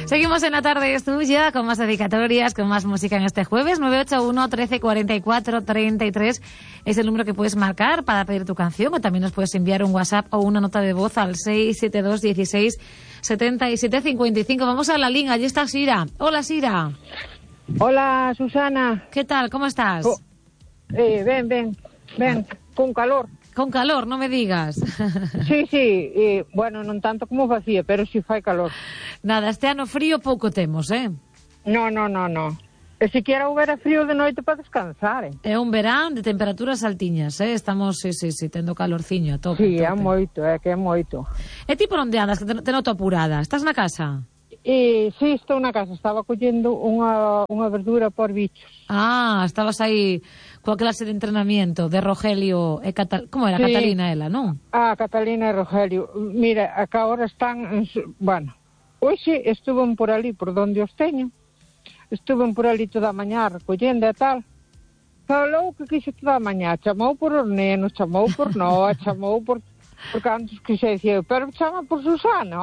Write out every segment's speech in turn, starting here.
Seguimos en La Tarde es Tuya, con más dedicatorias, con más música en este jueves. 981 13 44 33 es el número que puedes marcar para pedir tu canción, o también nos puedes enviar un WhatsApp o una nota de voz al 672 16 77 55. Vamos a la línea, allí está Sira. Hola, Sira. Hola, Susana. ¿Qué tal? ¿Cómo estás? Ven, con calor. Con calor, no me digas. Sí, bueno, non tanto como facía, pero si fai calor. Nada, este ano frío pouco temos, No. E siquiera houbera frío de noite para descansar, É un verán de temperaturas altiñas, Estamos, sí, tendo calorciño a tope. Sí, é moito, que é moito. E ti por onde andas, que te noto apurada? Estás na casa? Sí, estou na casa, estaba collendo unha verdura por bichos. Ah, estabas aí coa clase de entrenamiento de Rogelio e Como era? Sí. Catalina ela, non? Catalina e Rogelio. Mira, acá ahora están... Bueno, hoxe estuven por ali, por donde os teño. Estuven por ali toda a mañá recollendo e tal. Falou que quixo toda a mañá. Chamou por os nenos, chamou por Noa, chamou por cantos que se dicía, pero chama por Susana,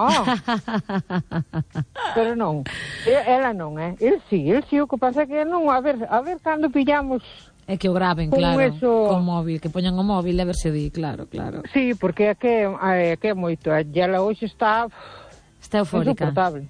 Pero non, ela non, El sí, o que pasa é que non, a ver cando pillamos... É que o graven, claro, eso... con móvil, que poñan o móvil a ver se di, claro. Sí, porque é que é moito, e ela hoxe está eufórica. Insoportable.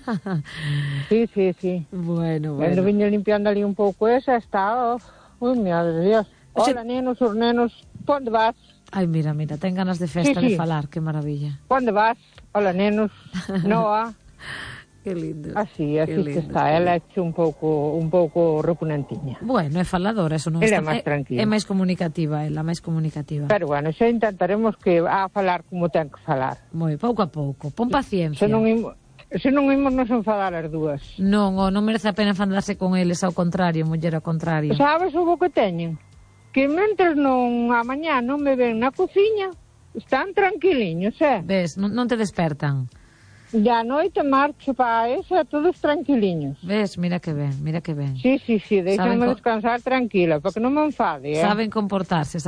Sí. Bueno. Cando viña limpiando ali un pouco esa, está... Ui, madre de Dios. Hola, nenos, os nenos, onde vas? Ai, mira, ten ganas de festa, de falar, que maravilla. Onde vas? Hola, nenos, Noa. Que lindo. Así que está, ela é un pouco repunantiña. Bueno, é faladora, eso non está. Ela é máis tranquila. É máis comunicativa, Pero bueno, xa intentaremos que a falar como ten que falar. Moi, pouco a pouco, pon paciencia. Se non imos nos enfadar as dúas. Non merece a pena enfadarse con eles, ao contrario, muller, ao contrario. Sabes o que teñen? Que mentres a mañá non me ven na cociña, están tranquiliños, Ves, non te despertan. E a noite marcho para esa, todos tranquiliños. Ves, mira que ben. Sí, deixanme descansar tranquila, para que non me enfade, Saben comportarse.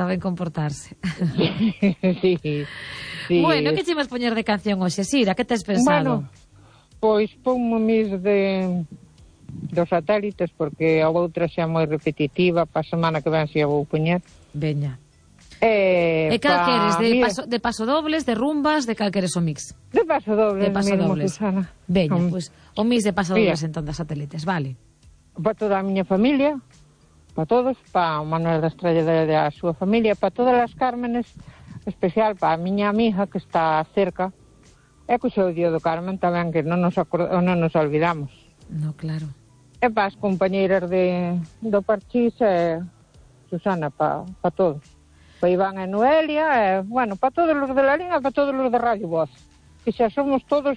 Sí. Bueno, que te vas poñer de canción hoxe, Sira? Que tes pensado? Bueno, pois ponmo mis dos satélites, porque a outra xa moi repetitiva, para a semana que ven xa vou poñer. Veña. E cal queres? De pasodobles, de rumbas, de cal queres o mix? De pasodobles, mesmo, Susana. Veña, pois o mix de pasodobles entón das satélites, vale. Para toda a miña familia, para todos, para Manuel da Estrella da súa familia, para todas as Cármenes, especial para a miña amiga que está cerca, e que xa o Día do Carmen tamén, que non nos olvidamos. No, claro. E para as compañeiras do Parchís, Susana, para todos. Para Iván e Noelia, bueno, para todos os de la Liga, para todos os de Radio Voz. Que xa somos todos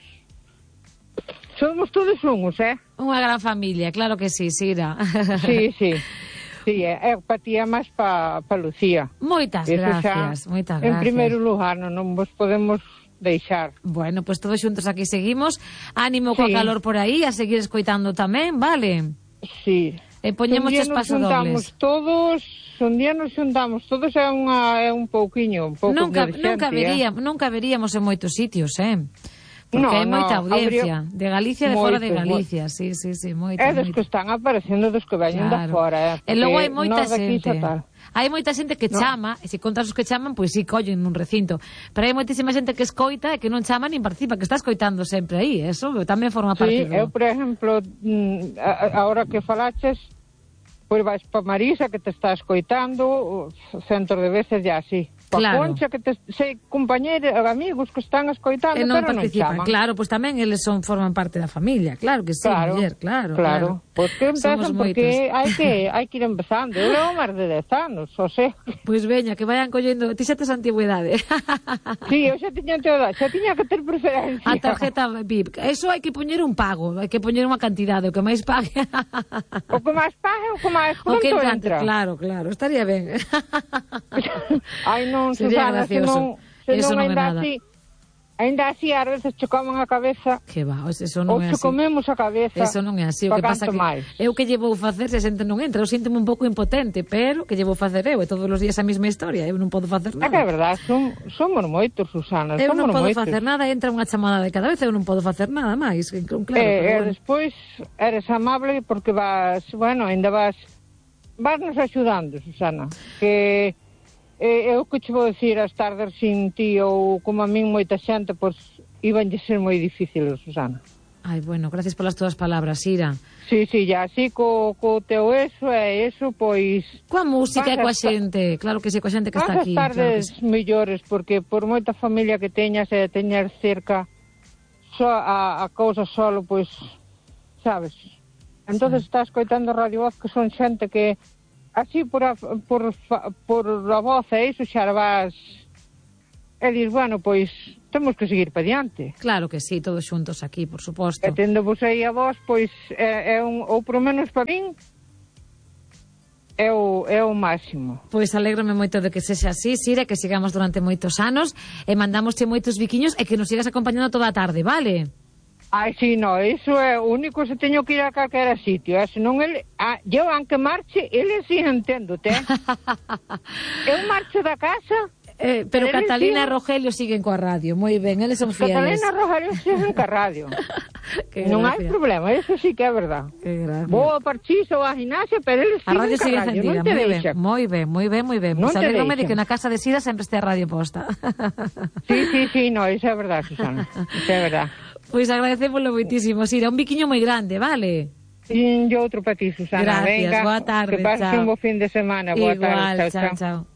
unhos, Unha gran familia, claro que sí, Sira. Sí, para ti é máis para Lucía. Moitas gracias. En primeiro lugar, non vos podemos deixar. Bueno, pues todos xuntos aquí seguimos. Ánimo coa calor por aí, a seguir escoitando tamén, vale? Sí. E poñemos os pasodobles. Un día nos xuntamos todos, é un pouquiño, nunca veríamos en moitos sitios, Porque hai moita audiencia, de Galicia e de fora de Galicia, sí, moita. É dos que están aparecendo, dos que veñen de fora, E logo hai moita xente. Hai moita xente que chama, e se contas os que chaman, pois si collen nun recinto. Pero hai moitísima xente que escoita e que non chama nin participa, que está escoitando sempre aí, eso tamén forma parte do... Sí, eu, por exemplo, agora que falaches, pois vais para Marisa, que te está escoitando centos de veces ya así. Pa Concha, que sei compañeiros, amigos que están escoitando, pero non chaman. participan. Claro, pois tamén eles forman parte da familia, claro que sí, muller, claro. Pois que empezan, porque hai que ir empezando. Eu levo máis de 10 anos, Pois veña, que vayan collendo, ti xa tes antigüedade. Sí, eu xa tiña antigüedade, xa tiña que ter preferencia. A tarjeta VIP, eso hai que poñer un pago, hai que poñer unha cantidade, o que máis pague. O que máis pague, o que máis pronto entra. Claro, estaría ben. Ai, non, sería Susana, gracioso. Se non é ainda nada. así, Ainda así, ás veces che comen a cabeza. Que va, eso non Ou é che así. comemos a cabeza. Eso non é así. O que pasa que máis. eu que llevo facer, se xente non entra, eu sinto un pouco impotente, pero que llevo facer eu, e todos os días a mesma historia, eu non podo facer É nada. que é verdade, somos moitos, Susana, Eu non somos podo moitos. facer nada, entra unha chamada de cada vez, eu non podo facer nada máis, claro. E despois eres amable porque ainda vas nos axudando, Susana, que eu que che vou dicir as tardes sin ti ou como a min moita xente, pois iban de ser moi difíciles, Susana. Ai, bueno, gracias polas túas palabras, Ira. Sí, ya así co teu eso, pois... Coa música e coa xente, claro que sí, coa xente que está aquí. Vas as tardes claro mellores, porque por moita familia que teñas e teñas cerca a cousa solo, pois, sabes? Entonces estás coitando Radio Voz, que son xente que así por a voz e iso xa vas e dis, bueno, pois temos que seguir para diante. Claro que sí, todos xuntos aquí, por suposto. E tendo vos aí a vos, pois ou por menos para min é o máximo. Pois alégrame moito de que sexa así, Sira, que sigamos durante moitos anos e mandamosche moitos biquiños e que nos sigas acompañando toda a tarde, vale? Ai, sí, no, iso é o único, se teño que ir a calquera sitio, senón ele, eu aunque marche, ele sí entendo, eu marcho da casa. Pero Catalina e Rogelio siguen coa radio, moi ben, eles son fieles. Catalina e Rogelio siguen coa radio. Non hai problema, eso sí que é verdad. Vou ao parchizo ou á gimnasia, pero eles siguen a radio sigue radio, encendida, non te deixa. moi ben. Non Pues te alégrome de deixa. que na casa de Sira sempre este a radio posta. Sí, no, iso é verdad, Susana, iso é verdad. Pois agradecémoslo moitísimo, Sira, un biquiño moi grande, vale? E outro para ti, Susana. Gracias, venga, boa tarde, que pases chao. un bo fin de semana. Boa Igual, tarde, chao. chao.